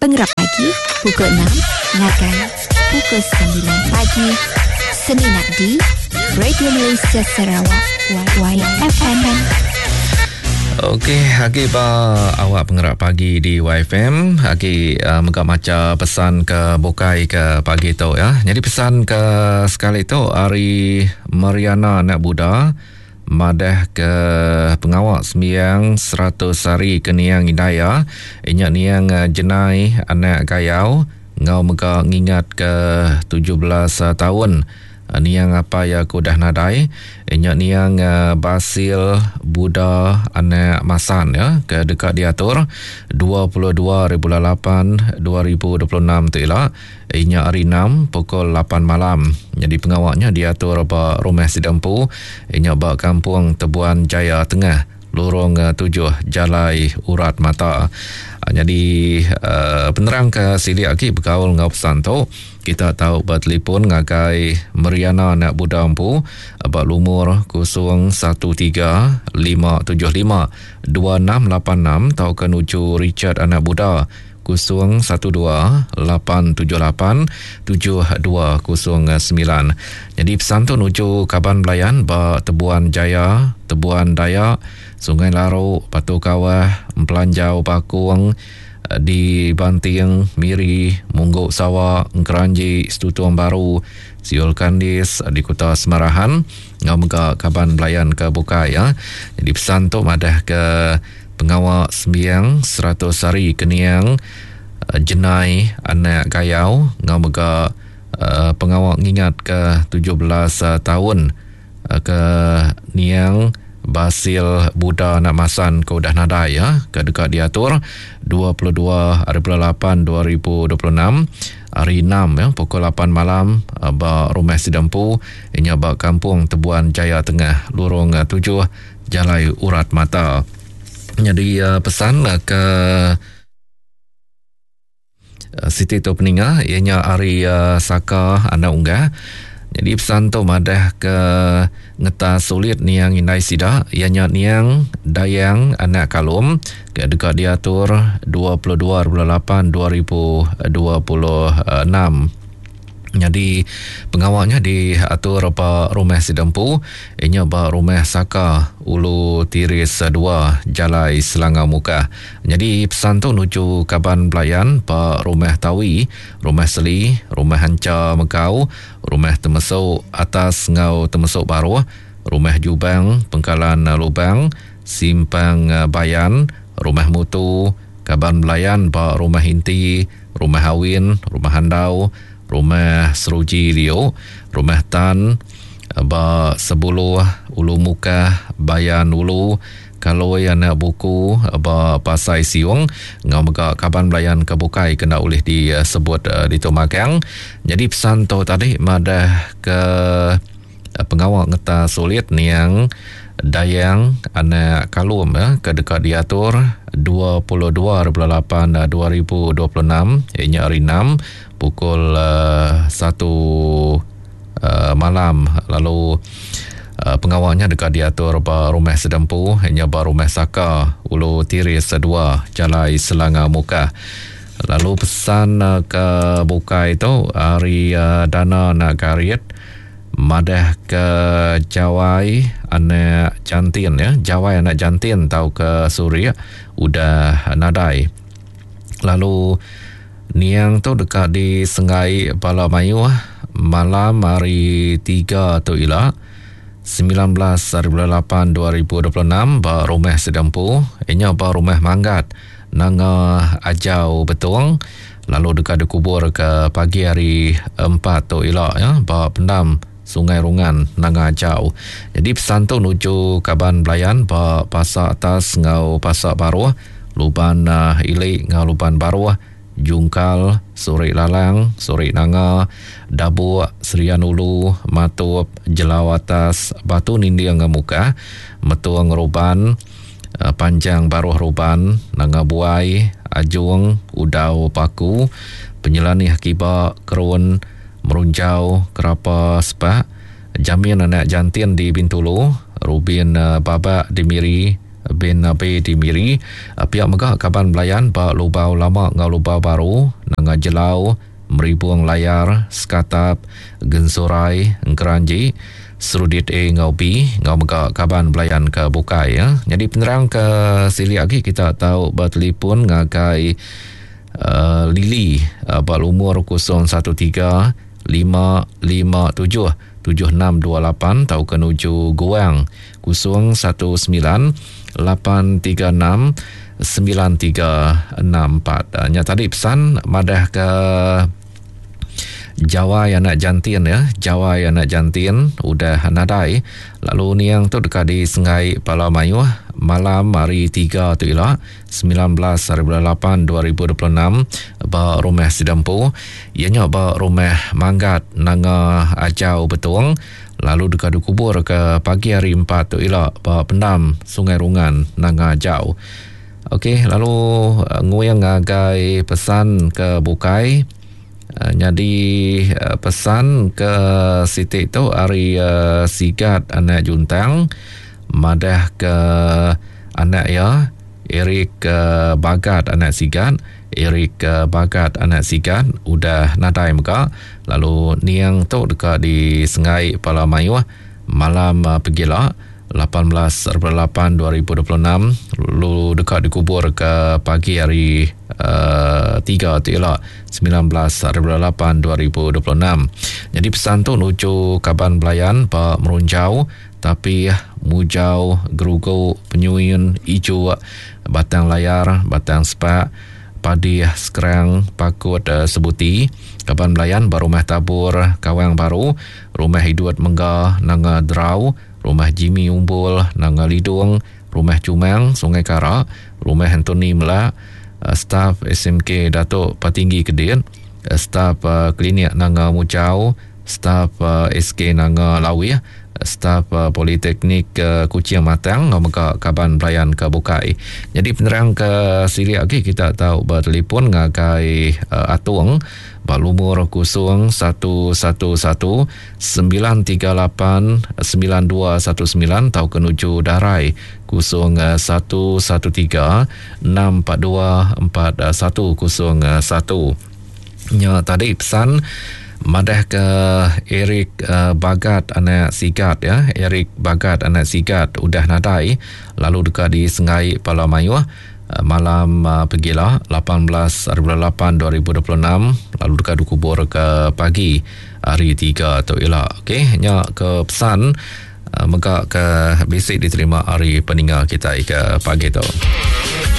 Penggerak pagi pukul 6, Ngagai pukul 9 pagi. Seminat di Radio Malaysia Sarawak YFM. Okey, Hagi awak penggerak pagi di YFM. Hagi megak maca pesan ke Bokai ke pagi tu ya. Jadi pesan ke sekali tu Ari Mariana anak Buddha madah ke pengawak sembiang 100 hari ke Niang Hidayah. Inyak Niang jenai anak gayau ngau megak ngingat ke 17 tahun. Niang apa ya ku dah nadai. Inyak Niang Basil Buddha anak Masan ya ke dekat diatur 22/8/2026 tu ialah inyak hari 6 pukul 8 malam. Jadi pengawaknya diatur ba Rumah Sidampu inyak ba Kampung Tebuan Jaya Tengah lorong 7 Jalai Urat Mata. Jadi penerang ke sili lagi bergaul ngau pesan tu. Kita tahu bertelefon ngagai Mariana anak Buddha Ampu abak lumur 0135752686 tau ke nuju Richard anak Buddha 01287209. Jadi pesan tu nuju Kaban Belayan ba Tebuan Jaya, Tebuan Dayak, Sungai Laruk, Batu Kawah, Pelanjau Pakung, di Banting, Miri, Mungguk Sawak, Keranji, Setutuan Baru, Siul Kandis, di Kota Semarahan, ngau megak Kaban Belayan ke Bukai ya. Jadi pesan tu madah ke pengawak sembiang 100 hari ke Niang jenai anak gayau ngau megak pengawak ngingat ke 17 tahun ke Niang Basil Buddha Nak Masan kau dah nadai ya ke dekat diatur 22/8/2026 hari 6 ya pukul 8 malam ba Rumah Sidampu inya ba Kampung Tebuan Jaya Tengah lorong 7 Jalai Urat Mata. Jadi pesan ke Siti Tu Peningah ianya hari Saka anak unggah. Jadi pesan tu madah ke ngeta sulit Niang Indai Sida ianya Niang Dayang anak Kalum ke dekat diatur 22/8/2026. Jadi pengawalnya diatur apa Rumah Sidampu ianya ba Rumah Saka Ulu Tiris 2 Jalai Selangor Muka. Jadi pesan tu nuju Kaban Belayan ba Rumah Tawi, Rumah Seli, Rumah Hanca Mekau, Rumah Temesuk Atas Ngau Temesuk Baru, Rumah Jubang Pengkalan Lubang, Simpang Bayan, Rumah Mutu, Kaban Belayan ba Rumah Inti, Rumah Hawin, Rumah Handau, Rumah Seruji Rio, Rumah Tan ba Sebuluh, Ulu Muka, Bayan Ulu, Kaloi anak buku ba Pasai Siung ngau megak Kaban Belayan ke Bukai kena oleh disebut di Tomakang. Jadi pesan tu tadi madah ke pengawal ngeta sulit Niang Dayang anak Kalum ya ke dekat diatur 22/8/2026 ianya hari 6 pukul 1 malam. Lalu pengawalnya dekat diatur ba Rumah Sidampu ianya ba Rumah Saka Ulu Tiris 2 Jalai Selangor Muka. Lalu pesan ke Bukai itu hari Dana nak Karit madah ke Jawai anak Jantin ya, Jawai anak Jantin tau ke Suria udah nadai. Lalu Niang tu dekat di Sengai Bala Mayu malam hari 3 tu ialah 19/8/2026 ba Rumah Sidampu ianya ba Rumah Manggat nanga Ajau Betung. Lalu dekat dikubur ke pagi hari 4 tu ialah ya ba Pendam Sungai Rungan nanga Ajau. Jadi pesan tu nuju Kaban Belayan ba Pasar Atas ngau Pasar Baru, Luban Ilik ngau Luban Baru, Jungkal, Suri Lalang, Suri Nanga, Dabu, Serian Ulu, Matup, Jelau Atas, Batu Nindi ngau Muka, Metuang Ruban, Panjang Baruh Ruban, Nanga Buai, Ajung, Udau Paku, Penyelani Hakiba, Kerun, Merunjau, Kerapa Sepak, Jamin anak Jantin di Bintulu, Rubin Babak di Miri, bin Nabi di Miri. Pihak megah kaban belayan ba lubau lama ngau lubau baru nanga jelau meribuang layar sekatap gensurai Keranji Serudit ngau B ngau megah kaban belayan ke Bukai ya. Jadi penerang ke sili lagi kita tahu bertelefon ngagai Lili berumur 013 557 7628 tau kenuju Guang 019 836 9364. Tadi pesan madah ke Jawa yang nak jantin ya. Jawa yang nak jantin udah nadai. Lalu ni yang tu dekat di Sengai Palamayu malam hari 3 tu ialah 19/8/2026 ba rumah Sidampu. Ianya ba rumah Manggat nanga Ajau Betung. Lalu dekat dikubur ke pagi hari 4 tu ialah ba Pendam Sungai Rungan nanga Ajau. Okey, lalu nguyang ngagai pesan ke Bukai. Jadi pesan ke Siti tu hari Sigat anak Juntang madah ke anak ya Erik Bagat anak Sigat, Erik Bagat anak Sigat udah nadai muka. Lalu niang tu dekat di Sengai Palamayu malam pergilah 18/8/2026 lalu dekat dikubur ke pagi hari 3 tu ialah 19/8/2026. Jadi pesan tu nuju kaban belayan ba merunjau tapi mujau gerugu penyuin hijau batang layar batang sepak padi sekerang pakut sebuti kaban belayan ba rumah tabur Kawang Baru rumah hiduat menggah nanga Derau rumah Jimmy Umbul nanga Lidung rumah Cumang Sungai Kara rumah Anthony Mela staf SMK Datuk Patinggi Kedir staf klinik nanga Mucau staf SK nanga Lawi staf Politeknik Kuching Matang ngomong kaban belayan ke Bukai. Jadi penerang ke siri lagi kita tahu bertelefon ngagai Atung berumur 0111-938-9219 tahu kenuju Darai 0116424101. Tadi pesan madah ke Erik Bagat anak Sigat ya. Erik Bagat anak Sigat udah nadai lalu dekat di Sengai Palamayu malam pergilah 18/8/2026 lalu dekat dikubur ke pagi hari 3 tu ialah. Okey, nya ke pesan megak ke basic diterima hari peninggal kita ke pagi tu.